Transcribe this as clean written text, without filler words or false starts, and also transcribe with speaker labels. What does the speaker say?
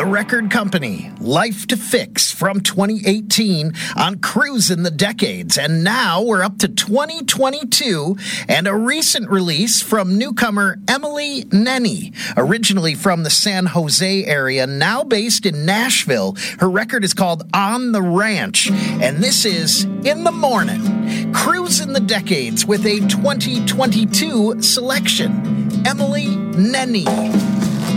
Speaker 1: record company, Life to Fix from 2018 on Cruisin' the Decades. And now we're up to 2022 and a recent release from newcomer Emily Nenny. Originally from the San Jose area, now based in Nashville. Her record is called On the Ranch, and this is In the Morning. Cruisin' the Decades with a 2022 selection. Emily Nenny.